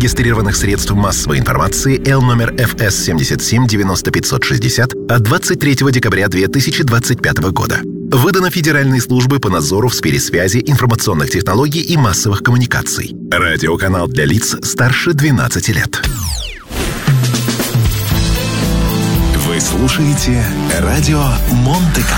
регистрированных средств массовой информации Л номер ФС 77 90 560 от 23 декабря 2025 года. Выдано Федеральной службой по надзору в сфере связи, информационных технологий и массовых коммуникаций. Радиоканал для лиц старше 12 лет. Вы слушаете радио Монте-Карло.